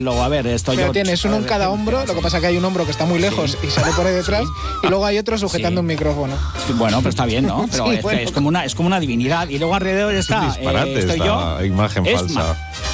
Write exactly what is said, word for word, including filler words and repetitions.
Luego, a ver, esto Pero yo... tienes uno en cada hombro, lo que pasa es que hay un hombro que está muy lejos y sale por ahí detrás, y luego hay otro sujetando Sí. un micrófono. Sí, bueno, pero está bien, ¿no? Pero Sí, es, bueno. es como una, es como una divinidad. Y luego alrededor Es un está... disparate eh, estoy esta yo. imagen Es falsa. ma-